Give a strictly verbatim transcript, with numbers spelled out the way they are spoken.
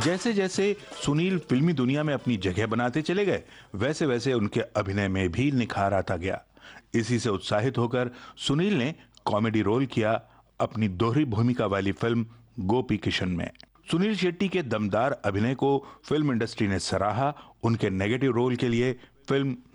जैसे जैसे सुनील फिल्मी दुनिया में अपनी जगह बनाते चले गए, वैसे वैसे उनके अभिनय में भी निखार आता गया। इसी से उत्साहित होकर सुनील ने कॉमेडी रोल किया अपनी दोहरी भूमिका वाली फिल्म गोपी किशन में। सुनील शेट्टी के दमदार अभिनय को फिल्म इंडस्ट्री ने सराहा। उनके नेगेटिव रोल के लिए फिल्म